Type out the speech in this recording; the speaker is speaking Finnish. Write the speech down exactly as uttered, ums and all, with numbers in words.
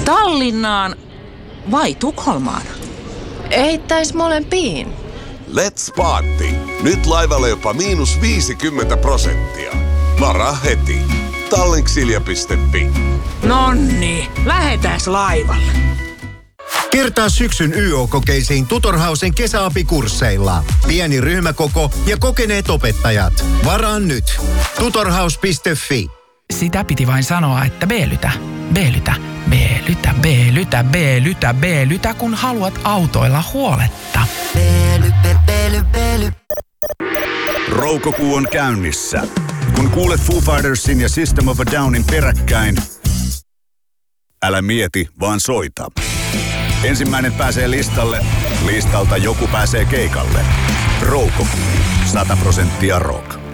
Tallinnaan vai Tukholmaan? Eittäis molempiin. Let's party! Nyt laivalle jopa miinus viisikymmentä prosenttia. Varaa heti. Tallinksilja piste fi. Nonni, lähetääs laivalle. Kertaa syksyn Y O-kokeisiin Tutorhausen kesäapikursseilla. Pieni ryhmäkoko ja kokeneet opettajat. Varaa nyt. tutorhaus piste fi. Sitä piti vain sanoa, että B-lytä, B-lytä, B-lytä, B-lytä, B-lytä, B-lytä, kun haluat autoilla huoletta. B-ly, B-ly, B-ly. Roukokuu on käynnissä. Kun kuulet Foo Fightersin ja System of a Downin peräkkäin, älä mieti, vaan soita. Ensimmäinen pääsee listalle, listalta joku pääsee keikalle. Roukokuu, sata prosenttia rock.